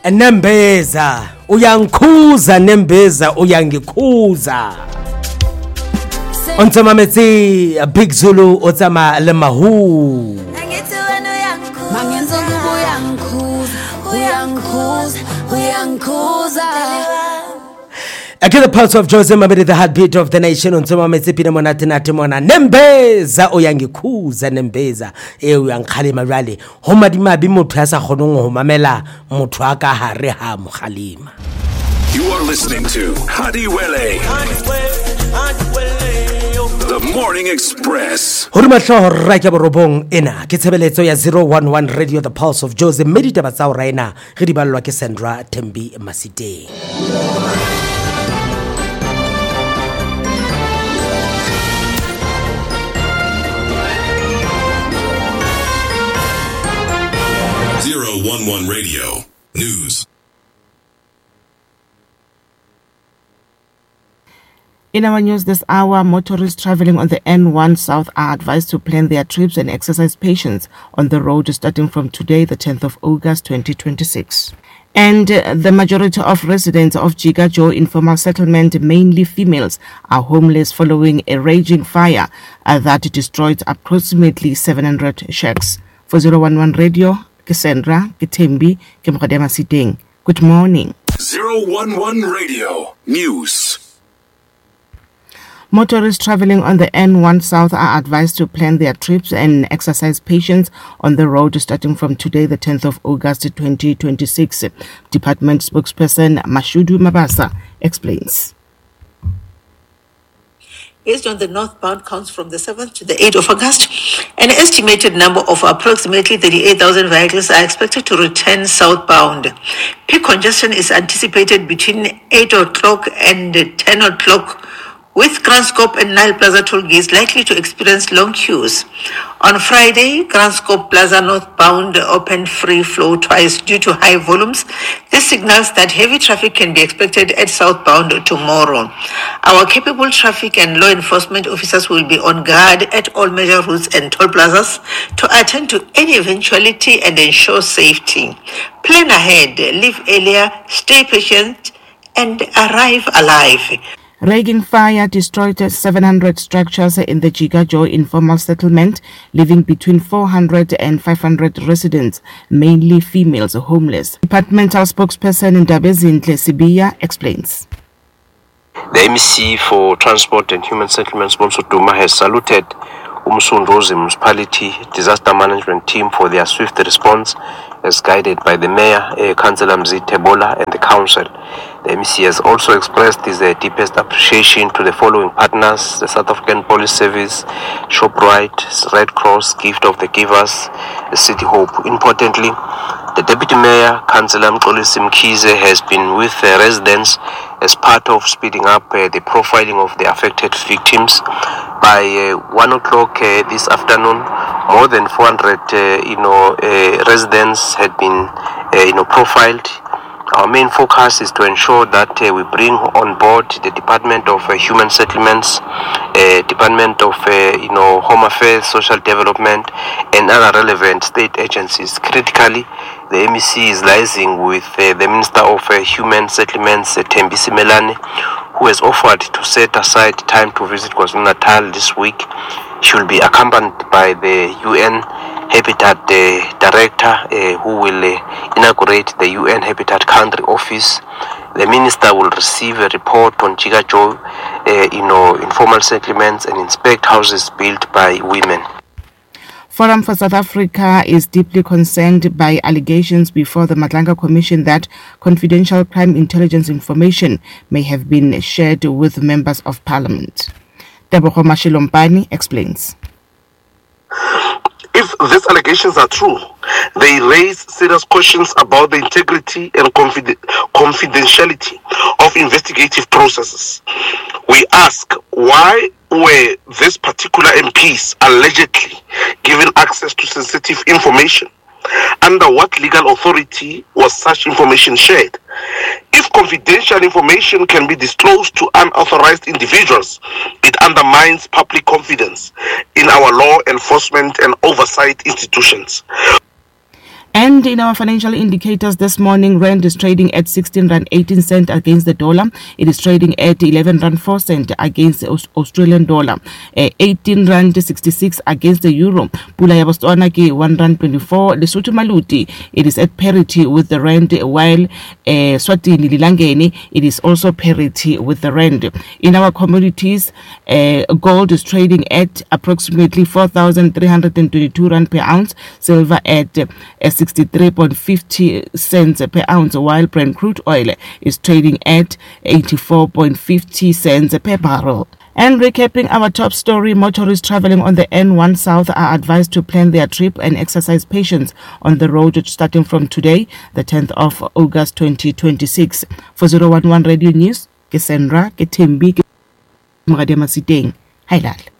Nembeza uyangikhuza nembeza uyangikhuza Ontsama metsi Big Zulu otsama le mahu I get the pulse of Jose Mabedi, the heartbeat of the nation. Ontsama metsi pina monate mona nembeza uyangikhuza nembeza uyangikhalima rally homa di mabi motho ya sa khonong ho mamela motho aka hare ha mokhalima. You are listening to Hadiwele, the Morning Express. Hore mahlo ra ke borobong ena ke tshebeletso ya 011 Radio, the pulse of Jose Medi taba tsa raina re di ballwa ke Sandra Tembi Masiteng. One Radio News. In our news this hour, motorists traveling on the N1 South are advised to plan their trips and exercise patience on the road starting from today, the 10th of August 2026. And the majority of residents of Jigajo informal settlement, mainly females, are homeless following a raging fire that destroyed approximately 700 shacks. For 011 Radio, Cassandra, Kitembi, Kemradema Siteng. Good morning. 011 Radio News. Motorists traveling on the N1 South are advised to plan their trips and exercise patience on the road starting from today, the 10th of August 2026. Department spokesperson Mashudu Mabasa explains. Based on the northbound counts from the 7th to the 8th of August, an estimated number of approximately 38,000 vehicles are expected to return southbound. Peak congestion is anticipated between 8 o'clock and 10 o'clock, with Transcorp and Nile Plaza toll gates likely to experience long queues. On Friday, Transcorp Plaza northbound opened free flow twice due to high volumes. This signals that heavy traffic can be expected at southbound tomorrow. Our capable traffic and law enforcement officers will be on guard at all major routes and toll plazas to attend to any eventuality and ensure safety. Plan ahead, leave earlier, stay patient, and arrive alive. Raging fire destroyed 700 structures in the Jigajo informal settlement, leaving between 400 and 500 residents, mainly females, homeless. Departmental spokesperson Ndabezinhle Sibiya explains. The MEC for Transport and Human Settlements, Bonso Duma, has saluted Umsundozi Municipality Disaster Management Team for their swift response as guided by the Mayor, Councillor Mzite Bola, and the Council. The MEC has also expressed his deepest appreciation to the following partners: the South African Police Service, ShopRite, Red Cross, Gift of the Givers, City Hope. Importantly, the Deputy Mayor, Councillor Mxolisi Mkhize, has been with the residents as part of speeding up the profiling of the affected victims. By 1 o'clock this afternoon, more than 400 residents had been profiled. Our main focus is to ensure that we bring on board the Department of Human Settlements, Department of Home Affairs, Social Development, and other relevant state agencies. Critically, the MEC is liaising with the Minister of Human Settlements, Tembi Simelane, who has offered to set aside time to visit KwaZulu-Natal this week. She will be accompanied by the UN Habitat Director, who will inaugurate the UN Habitat Country Office. The Minister will receive a report on Jigajo, informal settlements, and inspect houses built by women. Forum for South Africa is deeply concerned by allegations before the Madlanga Commission that confidential crime intelligence information may have been shared with members of parliament. Deboho Mashilompani explains. If these allegations are true, they raise serious questions about the integrity and confidentiality of investigative processes. We ask, why were these particular MPs allegedly given access to sensitive information? Under what legal authority was such information shared? If confidential information can be disclosed to unauthorized individuals, it undermines public confidence in our law enforcement and oversight institutions. And in our financial indicators this morning, rand is trading at 16 rand 18 cent against the dollar. It is trading at 11 rand 4 cent against the Australian dollar. 18 rand 66 against the euro. Pula ya Botswana ke 1 rand 24. Lesotho Maluti, it is at parity with the rand, while Swatini Lilangeni, it is also parity with the rand. In our commodities, gold is trading at approximately 4,322 rand per ounce. Silver at 63.50 cents per ounce, while Brent crude oil is trading at 84.50 cents per barrel. And recapping our top story, motorists traveling on the N1 South are advised to plan their trip and exercise patience on the road starting from today, the 10th of August 2026. For 011 Radio News, ke Sandra, ke Thembi, ke Mradema Siteng. Hi, Lal.